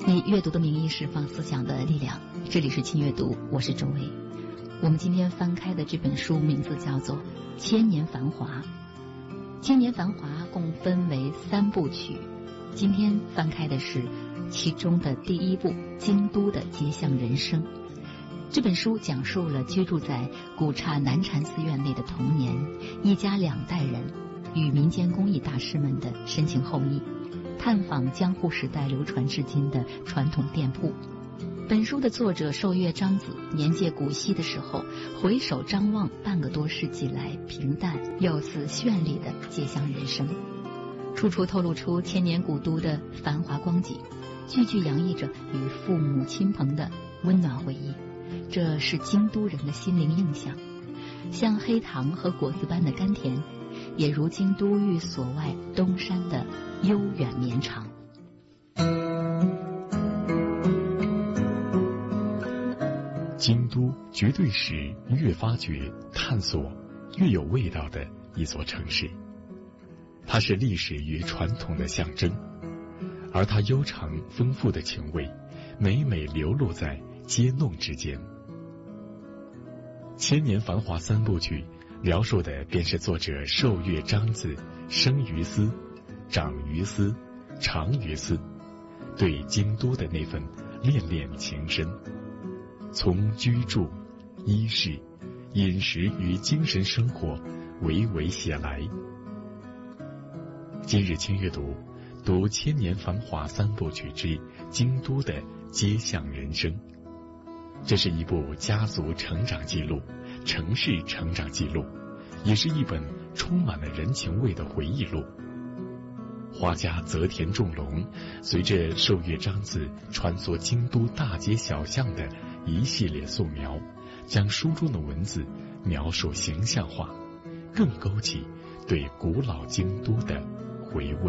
以阅读的名义释放思想的力量，这里是轻阅读，我是周薇。我们今天翻开的这本书名字叫做《千年繁华》。千年繁华共分为3部曲，今天翻开的是其中的第1部《京都的街巷人生》。这本书讲述了居住在古刹南禅寺院内的童年，一家2代人与民间工艺大师们的深情厚谊，探访江户时代流传至今的传统店铺。本书的作者寿月章子年届古稀的时候，回首张望半个多世纪来平淡又似绚丽的街巷人生，处处透露出千年古都的繁华光景，句句洋溢着与父母亲朋的温暖回忆。这是京都人的心灵印象，像黑糖和果子般的甘甜，也如京都寓所外东山的悠远绵长。 京都绝对是越发掘、探索越有味道的一座城市，它是历史与传统的象征，而它悠长丰富的情味每每流露在街弄之间。千年繁华3部曲描述的便是作者寿月章子生于斯、长于斯、长于斯对京都的那份恋恋情深，从居住、衣饰、饮食与精神生活娓娓写来。今日轻阅读，读千年繁华3部曲之京都的街巷人生。这是一部家族成长记录、城市成长记录，也是一本充满了人情味的回忆录。画家泽田重隆随着寿月章子穿梭京都大街小巷的一系列素描，将书中的文字描述形象化，更勾起对古老京都的回味。